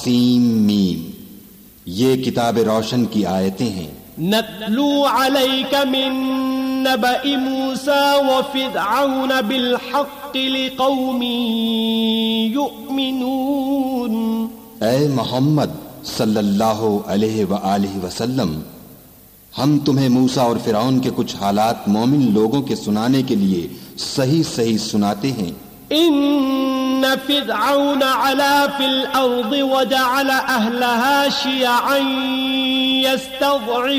सीम meme, ये किताब रोशन की आयतें हैं। नत्लू अलैका मिन नबइ मूसा व फिरऔन बिल हक़्क़ लिक़ौमिन युमिनून। ऐ मोहम्मद सल्लल्लाहु अलैहि व आलिहि वसल्लम, हम तुम्हें मूसा और फिरौन के कुछ हालात मोमिन लोगों के सुनाने के लिए सही सही सुनाते हैं। इन्न फिरऔन अला फिल अर्द व जअल अहलहा शियअन यस्तज़इफु